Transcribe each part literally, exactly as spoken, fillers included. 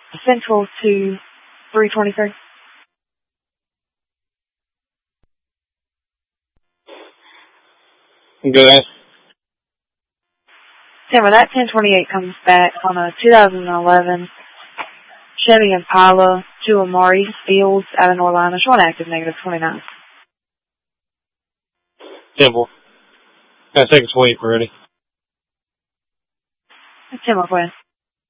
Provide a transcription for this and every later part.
Central to three twenty-three. Go ahead. Timber, that ten twenty-eight comes back on a two thousand eleven Chevy Impala to Amari Fields out of Norlina, showing active negative twenty-nine. Temple. Got second sweep already. Timber, go ahead.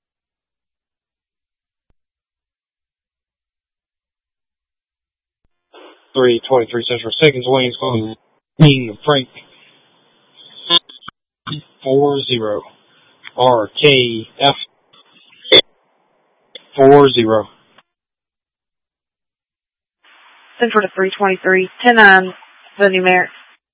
three twenty-three Central. Second swing is going to Frank. four zero. R K F. four zero. Central to three twenty-three. ten nine, the numeric.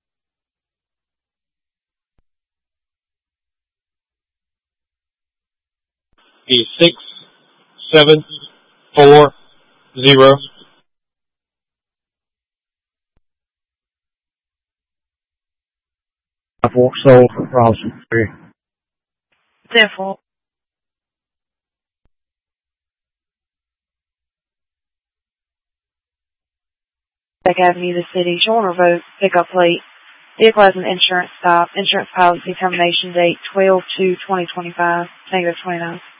Is six seven four zero. Four sold for Robinson three. ten four. Beck Avenue, the city, showing revoke, pickup plate. Vehicle has an insurance stop. Insurance policy termination date twelve two twenty twenty-five, negative twenty-nine.